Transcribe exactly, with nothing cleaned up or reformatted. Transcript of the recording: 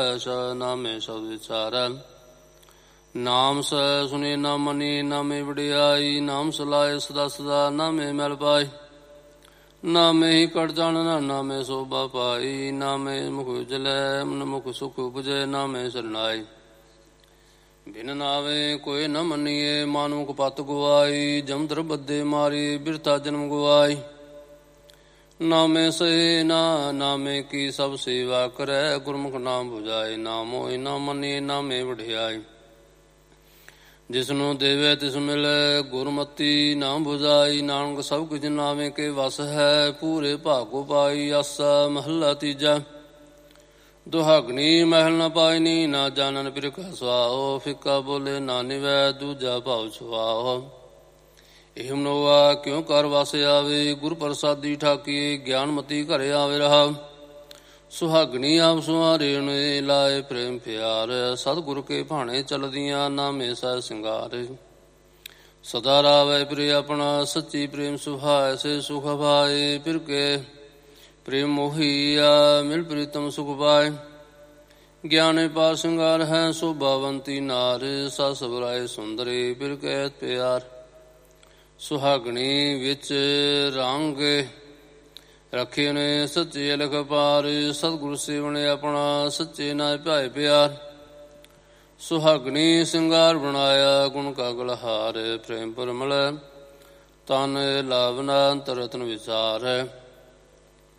ਨਾਮੇ ਸ਼ਬਦ ਵਿਚਾਰੈ। ਨਾਮ ਸਹਿ ਸੁਨੇ ਨਾ ਮਨੀ ਨਾਮੇ ਵਡਿਆਈ। ਨਾਮ ਸਲਾਏ ਸਦਾ ਸਦਾ ਨਾਮੇ ਮੈਲ ਪਾਈ। ਨਾਮੇ ਹੀ ਕਟ ਜਾਣਨਾ ਨਾਮੇ ਸੋਭਾ ਪਾਈ। ਨਾਮੇ ਮੁਖ ਉਜਲੈ ਮਨ ਮੁਖ ਸੁਖ ਉਪਜੈ। ਨਾਮੇ ਸਰਨਾਈ ਬਿਨ ਨਾਵੇ ਕੋਈ ਨ ਮੰਨੀਏ। ਮਾਨੁਖ ਪਤ ਗੁਆਈ ਜਮਦਰ ਬੱਦੇ ਮਾਰੀ। ਬਿਰਥਾ ਜਨਮ ਗੁਆਈ। ਨਾਮੇ ਸਹੀ ਨਾ ਨਾਮੇ ਕੀ ਸਭ ਸੇਵਾ ਕਰੈ। ਗੁਰਮੁਖ ਨਾਮ ਬੁਝਾਏ ਨਾਮ ਹੋਇ ਨਾ ਮੰਨੀਏ। ਨਾਮੇ ਵਡਿਆਈ ਜਿਸਨੂੰ ਦੇਵੇ ਤਿਸ ਮਿਲੈ। ਗੁਰਮਤੀ ਨਾਮ ਬੁਝਾਈ। ਨਾਨਕ ਸਭ ਕੁਝ ਨਾਮੇ ਕੇ ਵਸ ਹੈ। ਪੂਰੇ ਭਾਗੋ ਪਾਈ। ਆਸਾ ਮਹੱਲਾ ਤੀਜਾ। ਦੁਹਾਗਣੀ ਮਹਿਲ ਨ ਪਾਇਨੀ ਨਾ ਜਾਣਨ ਪਿਰਕਾ ਸੁਆਓ। ਫਿੱਕਾ ਬੋਲੇ ਨਾ ਨਿਵੈ ਦੂਜਾ ਭਾਵ ਛੁਆਓ। ਇਹ ਮਨੋਆ ਕਿਉ ਕਰ ਵਸ ਆਵੇ। ਗੁਰ ਪ੍ਰਸਾਦੀ ਠਾਕੀਏ ਗਿਆਨਮਤੀ ਘਰ ਆਵੇ ਰਹਾ। ਸੁਹਾਗਣੀ ਆਪ ਸੁਆਰੇ ਲਾਏ ਪ੍ਰੇਮ ਪਿਆਰ। ਸਤਿਗੁਰ ਕੇ ਭਾਣੇ ਚਲਦੀਆਂ ਨਾਮੇ ਸਹਿ ਸਿੰਗਾਰ। ਸਦਾ ਰਾਵੈ ਪ੍ਰਿਯ ਆਪਣਾ ਸੱਚੀ ਪ੍ਰੇਮ ਸੁਭਾਇ। ਸੇ ਸੁਖ ਭਾਏ ਫਿਰ ਕੇ ਪ੍ਰੇਮ ਮੋਹੀਆ। ਮਿਲ ਪ੍ਰੀਤਮ ਸੁਖ ਪਾਏ। ਗਿਆਨੇ ਪਾ ਸਿੰਗਾਰ ਹੈ ਸ਼ੋਭਾਵੰਤੀ ਨਾਰ। ਸਾ ਸਬਰਾਏ ਸੁੰਦਰੀ ਫਿਰ ਕਹਿ ਪਿਆਰ। ਸੁਹਾਗਣੀ ਵਿੱਚ ਰੰਗ ਰੱਖੇ ਨੇ ਸੱਚੇ ਅਲਖ ਪਾਰ। ਸਤਿਗੁਰ ਸੇਵਨ ਆਪਣਾ ਸੱਚੇ ਨਾਇ ਭਾਏ ਪਿਆਰ। ਸੁਹਾਗਣੀ ਸਿੰਗਾਰ ਬਣਾਇਆ ਗੁਣ ਕਾ ਗਲਹਾਰ। ਪ੍ਰੇਮ ਪਰਮਲ ਤਨ ਲਾਵਨਾ ਅੰਤਰ ਰਤਨ ਵਿਚਾਰ।